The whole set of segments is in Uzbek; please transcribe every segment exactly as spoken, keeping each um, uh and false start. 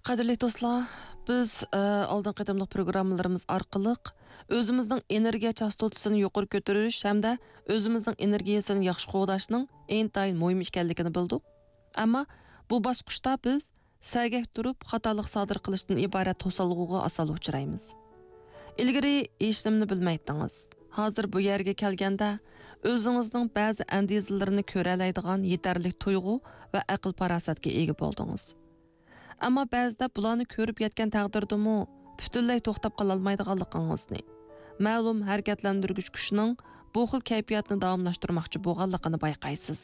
Qadrli do'stlar, biz e, oldin qadamliq programmalarimiz orqali o'zimizning energiya chastotasini yuqori ko'tarish hamda o'zimizning energiyasini yaxshi qo'llashning intayin muhim ekanligini bildik. Ammo bu bosqichda biz sagak turib xatolik sodir qilishdan iborat to'salg'uga asal uchraymiz. Ilgari hech nimani bilmaydingiz. Hozir bu yerga kelganda o'zingizning ba'zi andizalarini ko'ra oladigan yetarli tuyg'u va aql farosatga ega bo'ldingiz. Ammo ba'zida bularni ko'rib yetgan taqdirdami butunlay to'xtab qala olmaydiganligingizni, ma'lum harakatlantirgich kuchning bu xil kayfiyatni davomlashtirmoqchi bo'lganligini bayqaysiz.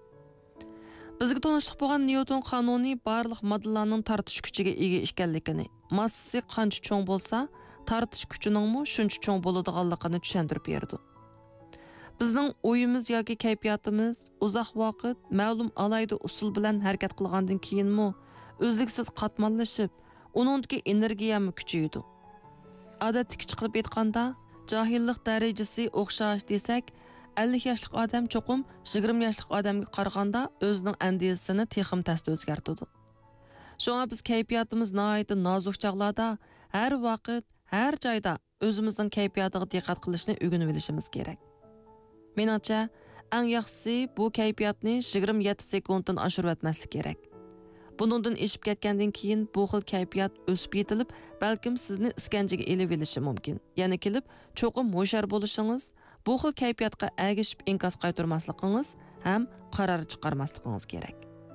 Bizga tanishliq bo'lgan Newton qonuni barliq moddalarning tortish kuchiga ega ekanligini, massasi qancha cho'ng bo'lsa, tortish kuchining shuncha cho'ng bo'ladiganligini tushuntirib berdi. Bizning o'yimiz yoki kayfiyatimiz uzoq vaqt ma'lum alayda usul bilan harakat qilgandan keyinmi o'zliksiz qatmanlashib, uningdagi energiyami kuchaydi. Odatdagi qilib aytganda, jahillik darajasi o'xshash desak, ellik yoshlik odam cho'qim yigirma yoshlik odamga qaraganda o'zining andizasini texim tast o'zgartirdi. Shunga biz kayfiyatimiz nihoyatda nozik chog'larda har vaqt, har joyda o'zimizning kayfiyatiga diqqat qilishni o'rganib olishimiz kerak. Menimcha, eng yaxshisi bu kayfiyatni yigirma yetti sekunddan oshirib o'tmaslik kerak. Buningdan eshib ketgandan keyin bu xil kayfiyat o'sib yetilib, balkim sizni iskanjaga elib olishi mumkin. Yana kelib, cho'qim mo'shar bo'lishingiz, bu xil kayfiyatga agishib inkas qaytarmasligingiz ham qaror chiqarmasligingiz kerak.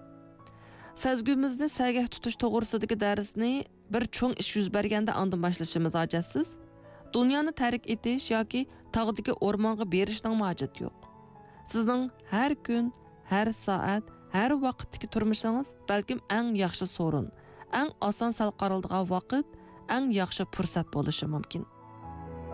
Sezgimizni sagak tutish to'g'risidagi darsni bir cho'ng ish yuz berganda andin boshlashimiz ajotsiz. Dunyoni tark etish yoki tog'dagi o'rmonga berishning hojat yo'q. Sizning har kun, har soat, har vaqtdagi turmushingiz balkim eng yaxshi so'rin, eng oson sal qaraldigan vaqt, eng yaxshi fursat bo'lishi mumkin.